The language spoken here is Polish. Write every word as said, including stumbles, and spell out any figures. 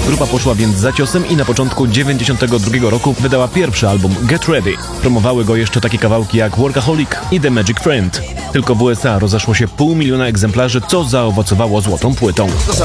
Grupa poszła więc za ciosem i na początku dziewięćdziesiątego drugiego roku wydała pierwszy album Get Ready. Promowały go jeszcze takie kawałki jak Workaholic i The Magic Friend. Tylko w U S A rozeszło się pół miliona egzemplarzy, co zaowocowało złotą płytą. Cause